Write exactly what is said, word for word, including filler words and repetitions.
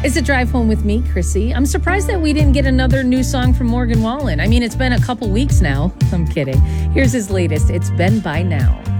It's a drive home with me, Chrissy. I'm surprised that we didn't get another new song from Morgan Wallen. I mean, it's been a couple weeks now. I'm kidding. Here's his latest. It's Been By Now.